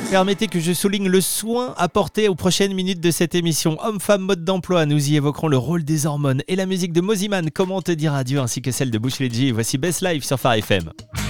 Permettez que je souligne le soin apporté aux prochaines minutes de cette émission. Homme-femme, mode d'emploi, nous y évoquerons le rôle des hormones et la musique de Mosiman, Comment te dire adieu, ainsi que celle de Bush Leggy. Voici Best Life sur Phare FM.